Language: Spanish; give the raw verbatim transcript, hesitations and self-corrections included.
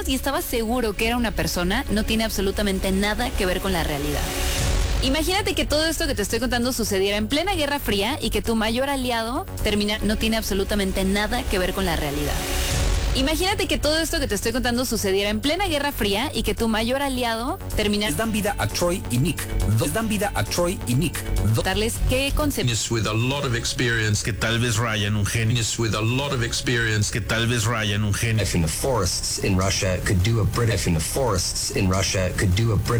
y estabas seguro que era una persona, no tiene absolutamente nada que ver con la realidad. Imagínate que todo esto que te estoy contando sucediera en plena Guerra Fría y que tu mayor aliado termina, no tiene absolutamente nada que ver con la realidad. Imagínate que todo esto que te estoy contando sucediera en plena Guerra Fría y que tu mayor aliado termina... Les dan vida a Troy y Nick. Les dan vida a Troy y Nick. Darles qué concepto... With a lot of experience, que tal vez raya en un genio. With a lot of experience, que tal vez raya en un genio. If in the forests in Russia could do a British in the forests in Russia could do a British